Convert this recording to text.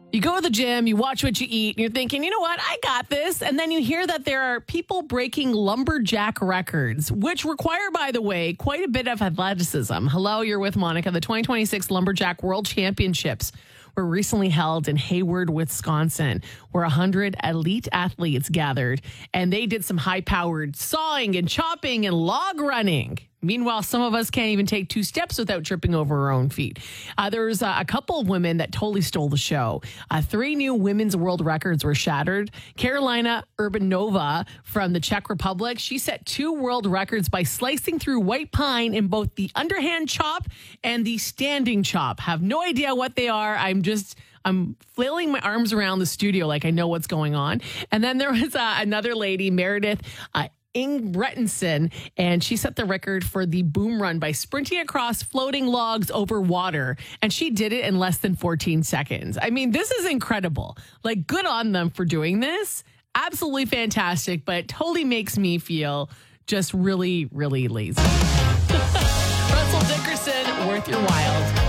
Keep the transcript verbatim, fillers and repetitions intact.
You go to the gym, you watch what you eat, and you're thinking, you know what, I got this. And then you hear that there are people breaking lumberjack records, which require, by the way, quite a bit of athleticism. Hello, you're with Monica. The twenty twenty-six Lumberjack World Championships were recently held in Hayward, Wisconsin, where one hundred elite athletes gathered, and they did some high-powered sawing and chopping and log running. Meanwhile, some of us can't even take two steps without tripping over our own feet. Uh, there's uh, a couple of women that totally stole the show. Uh, three new women's world records were shattered. Carolina Urbanova from the Czech Republic, she set two world records by slicing through white pine in both the underhand chop and the standing chop. Have no idea what they are. I'm just... I'm flailing my arms around the studio like I know what's going on. And then there was uh, another lady, Meredith uh, Ingebretson, and she set the record for the boom run by sprinting across floating logs over water. And she did it in less than fourteen seconds. I mean, this is incredible. Like, good on them for doing this. Absolutely fantastic, but totally makes me feel just really, really lazy. Russell Dickerson, worth your while.